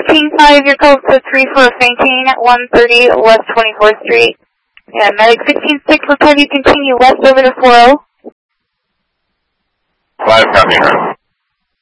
King 5, your code for 34 fainting at 130 West 24th Street. Yeah, medic 16-6, let's have you continue west over to 40. 5 copy.